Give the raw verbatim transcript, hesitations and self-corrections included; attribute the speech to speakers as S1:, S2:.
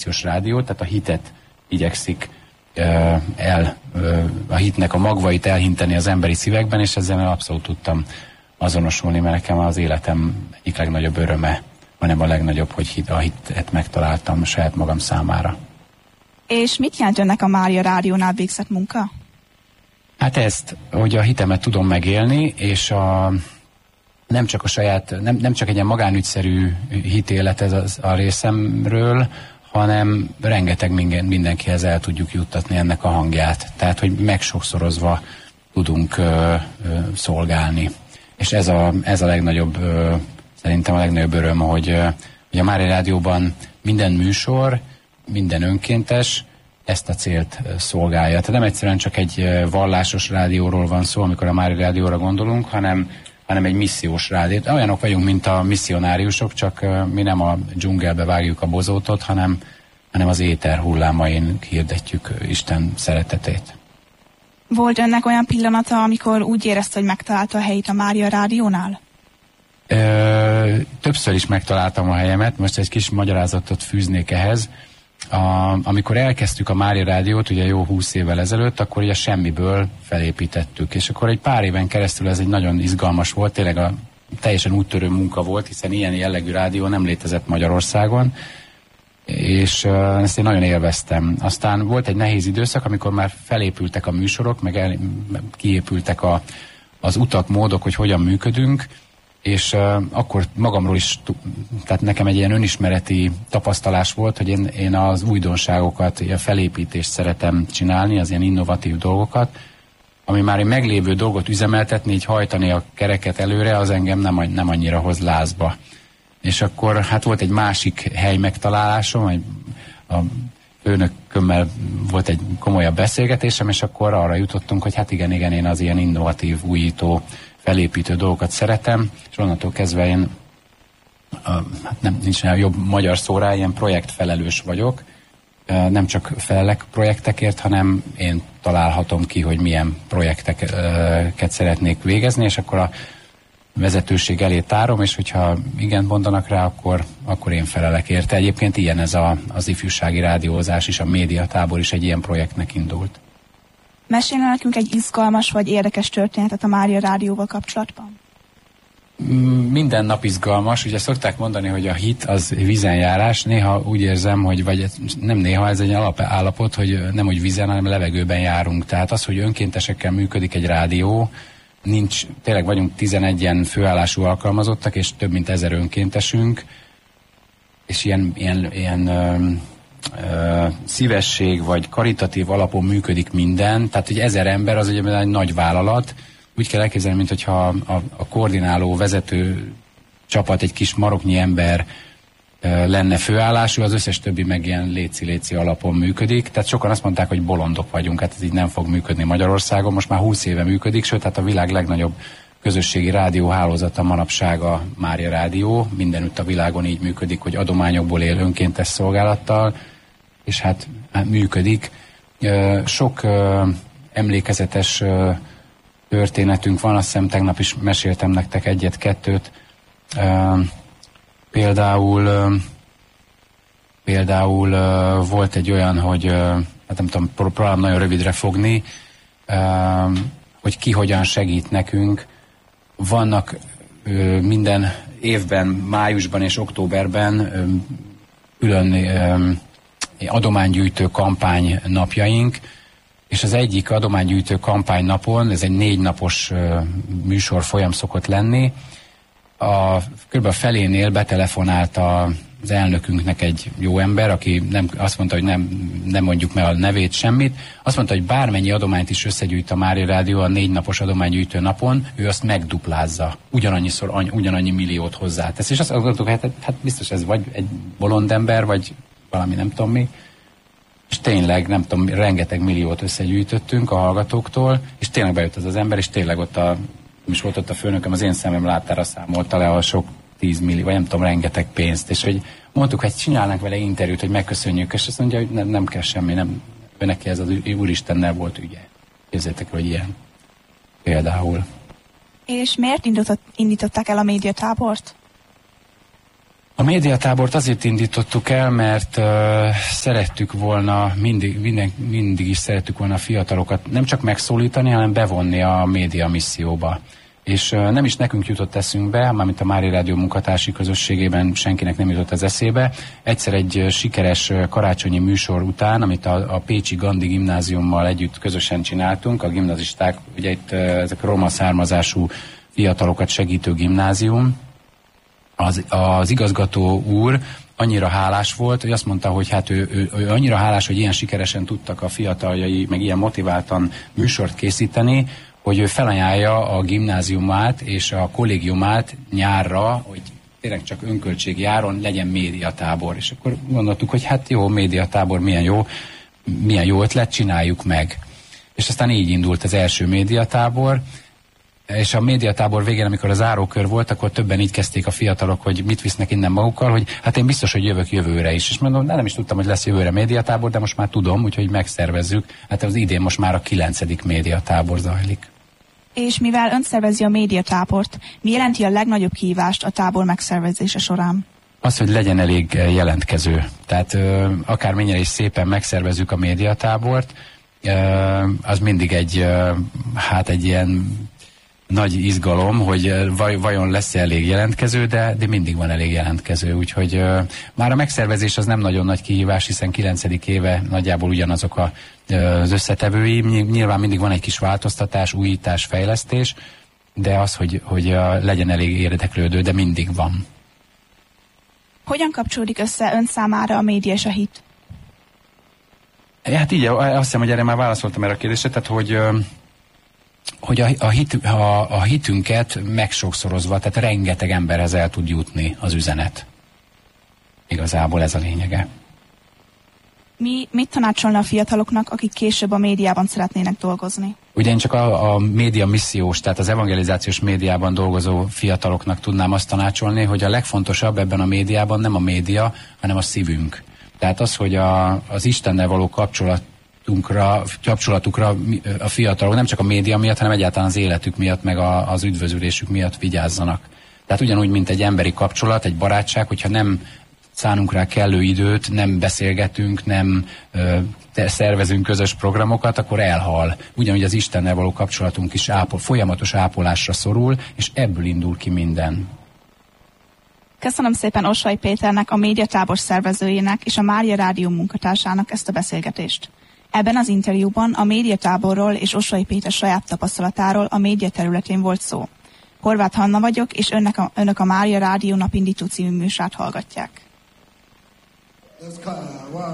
S1: vallásos rádió, tehát a hitet igyekszik el, a hitnek a magvait elhinteni az emberi szívekben, és ezzel abszolút tudtam azonosulni, mert nekem az életem egyik legnagyobb öröme, hanem a legnagyobb, hogy a hitet megtaláltam saját magam számára.
S2: És mit jelent önnek a Mária Rádiónál végzett munka?
S1: Hát ezt, hogy a hitemet tudom megélni, és a, nem csak a saját, nem, nem csak egy ilyen magánügyszerű hitélet ez az, a részemről, hanem rengeteg minden, mindenkihez el tudjuk juttatni ennek a hangját. Tehát, hogy megsokszorozva tudunk ö, ö, szolgálni. És ez a, ez a legnagyobb, ö, szerintem a legnagyobb öröm, hogy, ö, hogy a Mária Rádióban minden műsor, minden önkéntes ezt a célt szolgálja. Tehát nem egyszerűen csak egy vallásos rádióról van szó, amikor a Mária Rádióra gondolunk, hanem, hanem egy missziós rádió. Olyanok vagyunk, mint a misszionáriusok, csak mi nem a dzsungelbe vágjuk a bozótot, hanem, hanem az éter hullámain hirdetjük Isten szeretetét.
S2: Volt önnek olyan pillanata, amikor úgy érezte, hogy megtalálta a helyét a Mária Rádiónál?
S1: Ö, többször is megtaláltam a helyemet, most egy kis magyarázatot fűznék ehhez. A, amikor elkezdtük a Mária Rádiót, ugye jó húsz évvel ezelőtt, akkor ugye semmiből felépítettük, és akkor egy pár éven keresztül ez egy nagyon izgalmas volt, tényleg a teljesen úttörő munka volt, hiszen ilyen jellegű rádió nem létezett Magyarországon, és uh, ezt én nagyon élveztem. Aztán volt egy nehéz időszak, amikor már felépültek a műsorok, meg el, kiépültek a, az utak, módok, hogy hogyan működünk, és uh, akkor magamról is, tehát nekem egy ilyen önismereti tapasztalás volt, hogy én, én az újdonságokat, a felépítést szeretem csinálni, az ilyen innovatív dolgokat, ami már egy meglévő dolgot üzemeltetni, így hajtani a kereket előre, az engem nem, nem annyira hoz lázba. És akkor hát volt egy másik hely megtalálásom, egy, a főnökömmel volt egy komolyabb beszélgetésem, és akkor arra jutottunk, hogy hát igen, igen, én az ilyen innovatív, újító, felépítő dolgokat szeretem, és onnantól kezdve én, a, hát nem, nincs jobb magyar szó rá, ilyen projektfelelős vagyok. Nem csak felelek projektekért, hanem én találhatom ki, hogy milyen projekteket szeretnék végezni, és akkor a vezetőség elé tárom, és hogyha igen mondanak rá, akkor, akkor én felelek érte. Egyébként ilyen ez a, az ifjúsági rádiózás is, a médiatábor is egy ilyen projektnek indult.
S2: Mesélne nekünk egy izgalmas vagy érdekes történetet a Mária Rádióval kapcsolatban?
S1: Minden nap izgalmas. Ugye szokták mondani, hogy a hit az vízenjárás. Néha úgy érzem, hogy vagy nem néha, ez egy alapállapot, hogy nem hogy vízen, hanem levegőben járunk. Tehát az, hogy önkéntesekkel működik egy rádió, nincs, tényleg vagyunk tizenegyen főállású alkalmazottak, és több mint ezer önkéntesünk, és ilyen, ilyen, ilyen ö, ö, szívesség vagy karitatív alapon működik minden. Tehát, hogy ezer ember az ugye egy nagy vállalat. Úgy kell elképzelni, mint hogyha a, a koordináló, vezető csapat egy kis maroknyi ember e, lenne főállású, az összes többi meg ilyen léci-léci alapon működik. Tehát sokan azt mondták, hogy bolondok vagyunk, hát ez így nem fog működni Magyarországon. Most már húsz éve működik, sőt, hát a világ legnagyobb közösségi rádióhálózata manapság a Mária Rádió. Mindenütt a világon így működik, hogy adományokból él önkéntes szolgálattal, és hát, hát működik. E, sok e, emlékezetes e, történetünk van, azt hiszem tegnap is meséltem nektek egyet-kettőt. Uh, például uh, például uh, volt egy olyan, hogy uh, hát nem tudom, próbálom nagyon rövidre fogni, uh, hogy ki hogyan segít nekünk. Vannak uh, minden évben, májusban és októberben um, külön um, adománygyűjtő kampány napjaink, és az egyik adománygyűjtő kampánynapon, ez egy négy napos uh, műsor folyam szokott lenni, a, kb. A felénél betelefonált a, az elnökünknek egy jó ember, aki nem, azt mondta, hogy nem, nem mondjuk meg a nevét, semmit, azt mondta, hogy bármennyi adományt is összegyűjt a Mária Rádió a négy napos adománygyűjtő napon, ő azt megduplázza, ugyanannyiszor, any, ugyanannyi milliót hozzátesz. És azt gondoltuk, hát, hát biztos ez vagy egy bolond ember, vagy valami nem tudom mi, és tényleg, nem tudom, rengeteg milliót összegyűjtöttünk a hallgatóktól, és tényleg bejött az az ember, és tényleg ott a, nem is volt ott a főnököm, az én szemem láttára számolta le a sok tízmillió, vagy nem tudom, rengeteg pénzt, és hogy mondtuk, hogy csinálnánk vele interjút, hogy megköszönjük, és azt mondja, hogy nem, nem kell semmi, nem, ő neki ez az Úristennel volt ügye. Képzeljétek, hogy ilyen például.
S2: És miért indított, indították el a médiatábort?
S1: A médiatábort azért indítottuk el, mert uh, szerettük volna, mindig, minden, mindig is szerettük volna a fiatalokat nem csak megszólítani, hanem bevonni a média misszióba. És uh, nem is nekünk jutott eszünkbe, mármint a Mária Rádió munkatársi közösségében senkinek nem jutott az eszébe. Egyszer egy uh, sikeres uh, karácsonyi műsor után, amit a, a Pécsi Gandhi gimnáziummal együtt közösen csináltunk, a gimnazisták, ugye itt uh, ezek roma származású fiatalokat segítő gimnázium, Az, az igazgató úr annyira hálás volt, hogy azt mondta, hogy hát ő, ő, ő annyira hálás, hogy ilyen sikeresen tudtak a fiataljai, meg ilyen motiváltan műsort készíteni, hogy ő felajánlja a gimnáziumát és a kollégiumát nyárra, hogy tényleg csak önköltségi áron legyen médiatábor. És akkor gondoltuk, hogy hát jó, médiatábor, milyen jó, milyen jó ötlet, csináljuk meg. És aztán így indult az első médiatábor, és a médiatábor végén, amikor a zárókör volt, akkor többen így kezdték a fiatalok, hogy mit visznek innen magukkal, hogy hát én biztos, hogy jövök jövőre is. És mondom, nem is tudtam, hogy lesz jövőre médiatábor, de most már tudom, úgyhogy megszervezzük. Hát az idén most már a kilencedik médiatábor zajlik.
S2: És mivel ön szervezi a médiatábort, mi jelenti a legnagyobb kihívást a tábor megszervezése során?
S1: Az, hogy legyen elég jelentkező. Tehát akármennyire is szépen megszervezzük a médiatábort, az mindig egy, hát egy ilyen nagy izgalom, hogy vajon lesz elég jelentkező, de, de mindig van elég jelentkező, úgyhogy uh, már a megszervezés az nem nagyon nagy kihívás, hiszen kilencedik éve nagyjából ugyanazok a, uh, az összetevői. Nyilván mindig van egy kis változtatás, újítás, fejlesztés, de az, hogy, hogy uh, legyen elég érdeklődő, de mindig van.
S2: Hogyan kapcsolódik össze ön számára a média és a hit?
S1: Hát így, azt hiszem, hogy erre már válaszoltam erre a kérdésre, tehát hogy uh, hogy a, a, hit, a, a hitünket megsokszorozva, tehát rengeteg emberhez el tud jutni az üzenet. Igazából ez a lényege.
S2: Mi mit tanácsolna a fiataloknak, akik később a médiában szeretnének dolgozni?
S1: Ugye én csak a, a média missziós, tehát az evangelizációs médiában dolgozó fiataloknak tudnám azt tanácsolni, hogy a legfontosabb ebben a médiában nem a média, hanem a szívünk. Tehát az, hogy a, az Istennel való kapcsolat kapcsolatukra a fiatalok nem csak a média miatt, hanem egyáltalán az életük miatt, meg a, az üdvözülésük miatt vigyázzanak. Tehát ugyanúgy, mint egy emberi kapcsolat, egy barátság, hogyha nem szánunk rá kellő időt, nem beszélgetünk, nem ö, szervezünk közös programokat, akkor elhal. Ugyanúgy az Istennel való kapcsolatunk is ápol, folyamatos ápolásra szorul, és ebből indul ki minden.
S2: Köszönöm szépen Osvay Péternek, a médiatábor szervezőjének és a Mária Rádió munkatársának ezt a beszélgetést. Ebben az interjúban a médiatáborról és Osvay Péter saját tapasztalatáról a média területén volt szó. Horváth Hanna vagyok, és önnek a, önök a Mária Rádió napindító című műsorát hallgatják.